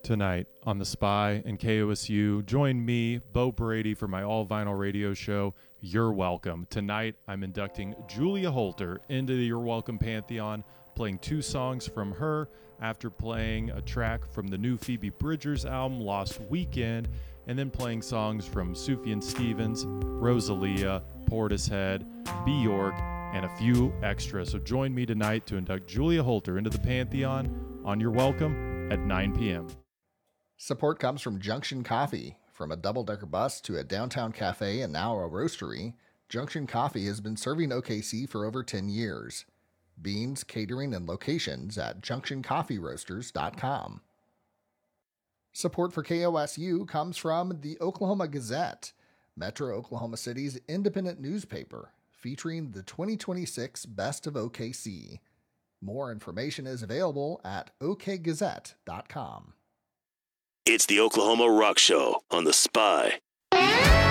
Tonight on The Spy and KOSU, join me, Bo Brady, for my all-vinyl radio show, You're Welcome. Tonight, I'm inducting Julia Holter into the You're Welcome Pantheon, playing 2 songs from her after playing a track from the new Phoebe Bridgers album, Lost Weekend, and then playing songs from Sufjan Stevens, Rosalia, Portishead, Bjork, and a few extras. So join me tonight to induct Julia Holter into the Pantheon on You're Welcome at 9 p.m. Support comes from Junction Coffee. From a double-decker bus to a downtown cafe and now a roastery, Junction Coffee has been serving OKC for over 10 years. Beans, catering, and locations at junctioncoffeeroasters.com. Support for KOSU comes from the Oklahoma Gazette, Metro Oklahoma City's independent newspaper, featuring the 2026 Best of OKC. More information is available at okgazette.com. It's the Oklahoma Rock Show on The Spy.